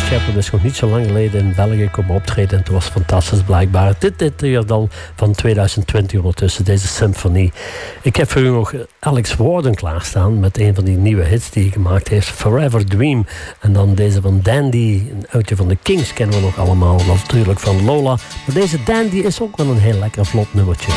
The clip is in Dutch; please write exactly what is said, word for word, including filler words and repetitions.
Shepard is nog niet zo lang geleden in België komen optreden. En het was fantastisch blijkbaar. Dit, dit jaar dan van tweeduizend twintig ondertussen, deze symfonie. Ik heb voor u nog Alex Warden klaarstaan met een van die nieuwe hits die hij gemaakt heeft. Forever Dream. En dan deze van Dandy. Een uitje van de Kings kennen we nog allemaal. Natuurlijk van Lola. Maar deze Dandy is ook wel een heel lekker vlot nummertje.